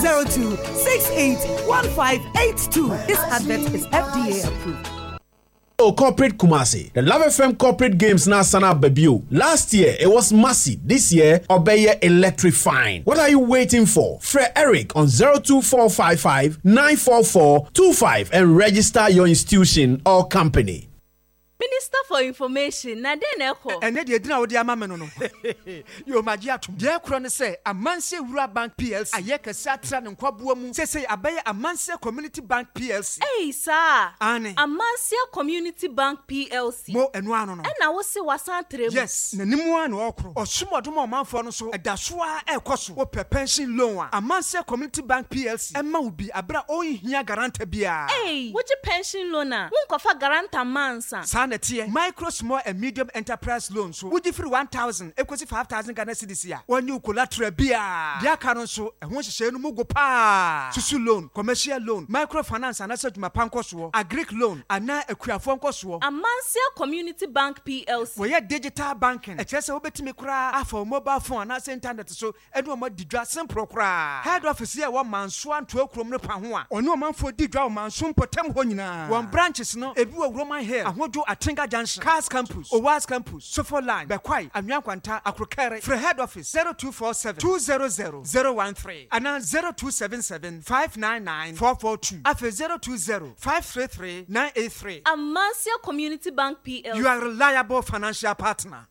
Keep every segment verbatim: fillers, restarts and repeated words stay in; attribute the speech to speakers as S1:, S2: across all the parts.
S1: zero two, six eight one five eight two. This advert is F D A approved.
S2: Oh, Corporate Kumasi. The Love F M Corporate Games now sana Babio. Last year, it was massive. This year, Obeye electrifying. What are you waiting for? Fred Eric on zero two four five five nine four four two five and register your institution or company.
S3: Minister for Information, na den eko.
S4: Ene de edina wo de ama me no no. Yo maji atum. De ekro ne se Amanse Wura Bank P L C. Aye kese atra ne nkwaboa mu. Se se abaye Amanse Community Bank P L C.
S3: Hey sir.
S4: Ane.
S3: Amanse Community Bank P L C.
S4: Mo enu ano no.
S3: Ena wo se wasan tremu.
S4: Yes, na nimu an okro. Osumodom omanfo no so edaso a ekoso. Wo pe pension loan a. Amanse Community Bank P L C. Emma ubi abra o hia guarantor bia.
S3: Hey, wo je pension loan a? Won kofa guarantor mansa.
S4: Micro, small, and medium enterprise loans. So, would you free one thousand, equals five thousand Ghana cedis here? When you collateral beer, their canon so, and once you say no mugo pa, Susu loan, commercial loan, microfinance, and answer to my pancos, a Greek loan, and now a queer phone cost.
S3: Amanse Community Bank P L C.
S4: We are digital banking. A chess over to me cry for mobile phone, and I send internet so, and one more didra simple cry. Head office here, one man swan to a chrome panua, or no man for didra man soon potem honina. One branches no, a blue Roman hair, and what do a Tinga Junction, Cars Campus, Owas Campus, Sofo Line, Bekwai, and Yankwanta, Akrokere, for head office zero two four seven two zero zero zero one three, and now zero two seven seven five nine nine four four two, after zero two zero five three three nine eight three.
S3: Amanse Community Bank P L C.
S4: You are a reliable financial partner.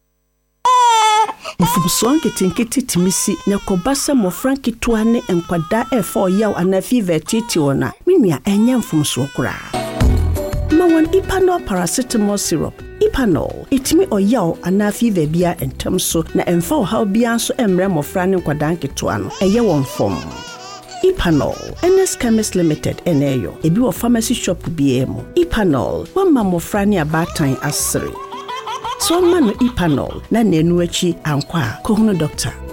S5: Mfumson kitinkiti timisi na kobasa mo franki tuane enkwada e four yaw anafi vetiti ona. Minia enye mfumso kura. Mawan Ipanol paracetamol syrup. Ipanol, itimi oyaw anafi vebia entemso na emfa ohaw bia nso emre mofra ne nkwadan ketuano. Eye won fom. Ipanol, N S Chemist Limited, Eneyo, ebi wo pharmacy shop B M. Ipanol, wamma mofra ne abatan asiri. So manu Ipanol na nenu achi ankwa kohunu doctor.